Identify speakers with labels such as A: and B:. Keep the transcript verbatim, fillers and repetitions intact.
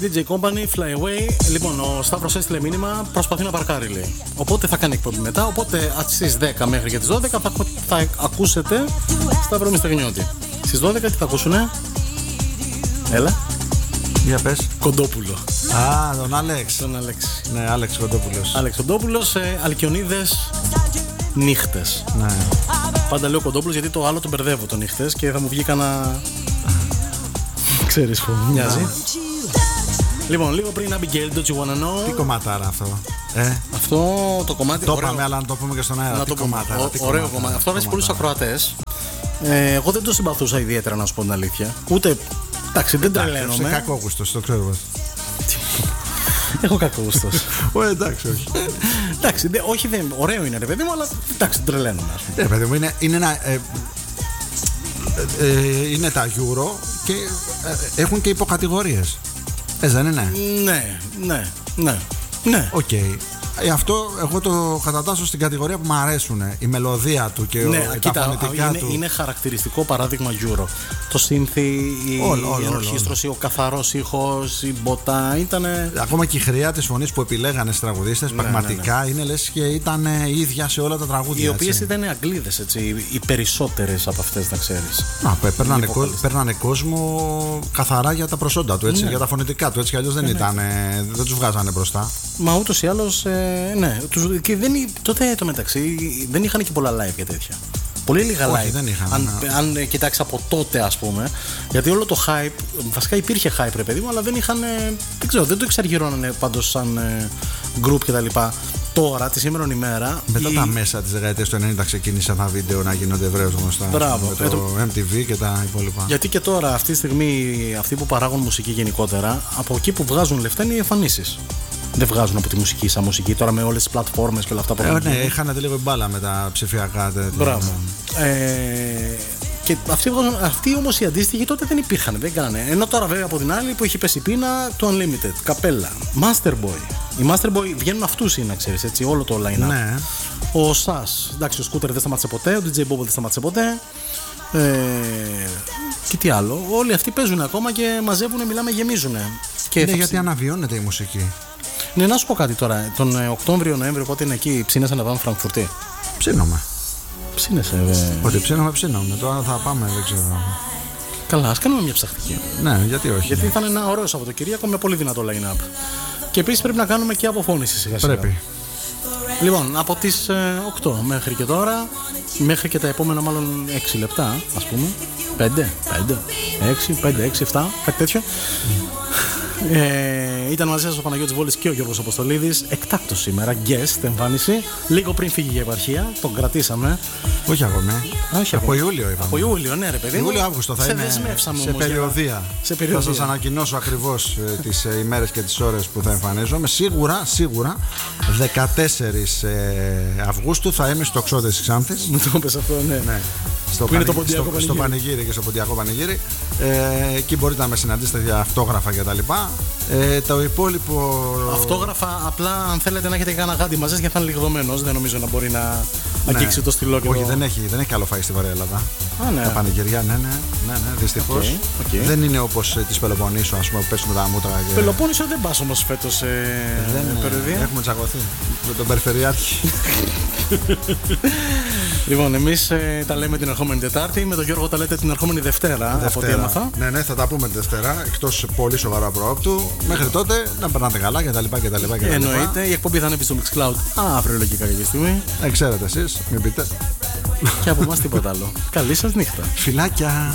A: ντι τζέι Company, Fly Away. Λοιπόν, ο Σταύρος έστειλε μήνυμα, προσπαθεί να παρκάρει, λέει. Οπότε θα κάνει εκπομπή μετά. Οπότε στις δέκα μέχρι και τις δώδεκα θα, θα ακούσετε Σταύρο Μιστεγνιώτη. Στις δώδεκα τι θα ακούσουνε? Έλα.
B: Για πες.
A: Κοντόπουλο.
B: Α, τον Άλεξ.
A: Τον Άλεξ.
B: Ναι, Άλεξ Κοντόπουλος.
A: Άλεξ Κοντόπουλος, ε, Αλκιονίδες νύχτες.
B: Ναι.
A: Πάντα λέω Κοντόπουλος γιατί το άλλο τον μπερδεύω το νύχτες και θα μου βγει κανένα. Ξέρεις που μοιάζει. Λοιπόν, λίγο πριν Abigail, Don't You Wanna Know.
B: Τι κομματάρα αυτό. Ε.
A: Αυτό το κομμάτι.
B: Το είπαμε, αλλά να το πούμε και στον αέρα.
A: Να
B: τι
A: το πούμε.
B: κομματάρα, τι
A: Ωραίο
B: κομματάρα,
A: κομμάτι. Αυτό αρέσει πολλούς
B: κομματάρα.
A: ακροατές. Ε, εγώ δεν το συμπαθούσα ιδιαίτερα, να σου πω την αλήθεια. Ούτε. Εντάξει, δεν τρελαίνομαι.
B: Είσαι κακόγουστος, το ξέρω.
A: Έχω κακό γούστο.
B: Ω, εντάξει, όχι.
A: Εντάξει, δε, όχι, δεν, ωραίο είναι ρε παιδί μου, αλλά εντάξει, τρελαίνομαι.
B: Ναι, παιδί μου, είναι, είναι ένα. Ε, ε, είναι τα Euro και ε, έχουν και υποκατηγορίες. Έτσι δεν είναι?
A: Ναι, ναι, ναι. Ναι.
B: Οκ. Okay. Ε, αυτό εγώ το κατατάσσω στην κατηγορία που μου αρέσουν. Η μελωδία του και
A: ναι,
B: ο,
A: κοίτα,
B: τα φωνητικά
A: είναι,
B: του.
A: Είναι χαρακτηριστικό παράδειγμα Euro. Το σύνθι, η, η ενορχήστρωση, ο καθαρός ήχος, η μποτά. Ήτανε...
B: Ακόμα και η χρειά της φωνής που επιλέγανε στις τραγουδίστες, ναι, πραγματικά ναι, ναι. είναι λες και ήταν ίδια σε όλα τα τραγούδια.
A: Οι οποίες ήταν Αγγλίδες, έτσι. Οι περισσότερες από αυτές, να ξέρεις.
B: Να, παίρνανε, κο, παίρνανε κόσμο καθαρά για τα προσόντα του, έτσι, ναι. για τα φωνητικά του. Έτσι κι αλλιώς δεν, ναι, ήταν, δεν τους βγάζανε μπροστά.
A: Μα ούτως ή άλλως, ε, ναι. Τους, και δεν, τότε το μεταξύ δεν είχαν και πολλά live και τέτοια. Πολύ λίγα live.
B: Όχι, δεν είχαν,
A: αν,
B: ναι.
A: αν κοιτάξει από τότε, ας πούμε. Γιατί όλο το hype, βασικά υπήρχε hype, ρε παιδί μου, αλλά δεν είχαν. Δεν ξέρω, δεν το εξαργυρώνανε πάντως σαν ε, group κτλ. Τώρα, τη σήμερον ημέρα.
B: Μετά
A: η...
B: τα μέσα της δεκαετίας του ενενήντα ξεκίνησαν τα βίντεο να γίνονται ευρέως γνωστά.
A: Μπράβο.
B: Με το εμ τι βι και τα υπόλοιπα.
A: Γιατί και τώρα, αυτή τη στιγμή, αυτοί που παράγουν μουσική γενικότερα, από εκεί που βγάζουν λεφτά είναι οι εμφανίσεις. Δεν βγάζουν από τη μουσική σαν μουσική τώρα με όλες τις πλατφόρμες και όλα αυτά που
B: έχουν. Ε, ναι, είχαν λίγο μπάλα με τα ψηφιακά τέτοια.
A: Μπράβο. Ε, και αυτοί, αυτοί όμως οι αντίστοιχοι τότε δεν υπήρχαν, δεν κάνανε. Ενώ τώρα βέβαια από την άλλη που έχει πέσει πείνα το Unlimited, Καπέλα, Masterboy. Οι Masterboy βγαίνουν αυτούς είναι, ξέρεις, έτσι, όλο το line-up.
B: Ναι.
A: Ο Σας, εντάξει, ο Scooter δεν σταμάτησε ποτέ, ο ντι τζέι Bobo δεν σταμάτησε ποτέ. Ε, και τι άλλο, όλοι αυτοί παίζουν ακόμα και μαζεύουν, μιλάμε, γεμίζουν.
B: Και ναι, γιατί αναβιώνεται η μουσική.
A: Ναι, να σου πω κάτι τώρα. Τον Οκτώβριο-Νοέμβριο, πότε είναι εκεί, ψήνεσαι να πάμε Φραγκφουρτή?
B: Ψήνομαι.
A: Ψήνεσαι, βέβαια.
B: Ότι ψήνομαι, ψήνομαι. Τώρα θα πάμε, δεν ξέρω.
A: Καλά, ας κάνουμε μια ψαχτική.
B: Ναι, γιατί όχι.
A: Γιατί
B: ναι.
A: θα είναι ένα ωραίο Σαββατοκύριακο με πολύ δυνατό line-up. Και επίσης πρέπει να κάνουμε και αποφώνηση σιγά-σιγά.
B: Πρέπει.
A: Λοιπόν, από τις ε, οκτώ μέχρι και τώρα, μέχρι και τα επόμενα μάλλον έξι λεπτά, ας πούμε. πέντε, πέντε, έξι, πέντε, έξι, επτά, κάτι τέτοιο. Mm. Ε, ήταν μαζί σας ο Παναγιώτης Βόλης και ο Γιώργος Αποστολίδης. Εκτάκτος σήμερα, guest εμφάνιση. Λίγο πριν φύγει η επαρχία, τον κρατήσαμε.
B: Όχι ακόμη.
A: Όχι,
B: από Ιούλιο είπαμε.
A: Από Ιούλιο, ναι, ρε παιδί.
B: Ιούλιο-Αύγουστο θα
A: σε
B: είναι.
A: Δεσμεύσαμε
B: σε
A: όμως,
B: περιοδία.
A: Σε περιοδία.
B: Θα σας ανακοινώσω ακριβώς ε, τις ε, ημέρες και τις ώρες που θα εμφανίζομαι. Σίγουρα, σίγουρα δεκατέσσερις Αυγούστου θα είμαι στο Ξώδες της Ξάνθης.
A: Μου το είπες αυτό, ναι.
B: ναι. Στο,
A: πανη...
B: πανη...
A: το
B: στο, στο Πανηγύρι και στο Ποντιακό Πανηγύρι. Ε, εκεί μπορείτε να με συναντήσετε για αυτόγραφα κτλ. Ε, το υπόλοιπο.
A: Αυτόγραφα, απλά αν θέλετε να έχετε κανένα γάντι μαζί γιατί θα είναι λιγδωμένος, δεν νομίζω να μπορεί να ναι. αγγίξει το στυλό και
B: όχι,
A: το...
B: δεν έχει, δεν έχει καλό φαΐ στη Βορεια Ελλάδα.
A: Α, ναι.
B: Τα πανηγυριά, ναι, ναι, ναι, ναι δυστυχώς.
A: Okay, okay.
B: Δεν είναι όπως ε, της Πελοποννήσου, ας πούμε, που πέσουν τα μούτρα. Και...
A: Πελοπόννησο δεν πας όμως φέτος ε,
B: δεν, περιοδία. Έχουμε τσακωθεί με τον Περιφερειάρχη.
A: Λοιπόν, εμείς ε, τα λέμε την ερχόμενη Τετάρτη. Με τον Γιώργο τα λέτε την ερχόμενη Δευτέρα, Δευτέρα. Από ό,τι έμαθα.
B: Ναι, ναι, θα τα πούμε τη Δευτέρα. Εκτός πολύ σοβαρά προόπτου. Μέχρι τότε να περνάτε καλά κτλ.
A: Εννοείται. Η εκπομπή θα ανέβει στο Mixcloud αύριο λογικά κάποια στιγμή.
B: Δεν ξέρετε εσείς, μην πείτε.
A: Και από εμάς τίποτα άλλο. Καλή σας νύχτα.
B: Φιλάκια.